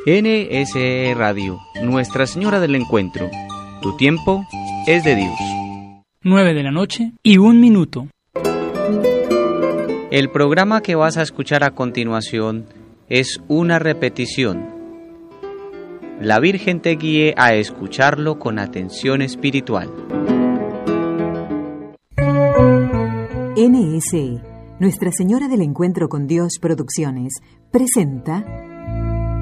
NSE Radio, Nuestra Señora del Encuentro. Tu tiempo es de Dios. 9:01 El programa que vas a escuchar a continuación es una repetición. La Virgen te guíe a escucharlo con atención espiritual. NSE, Nuestra Señora del Encuentro con Dios Producciones, presenta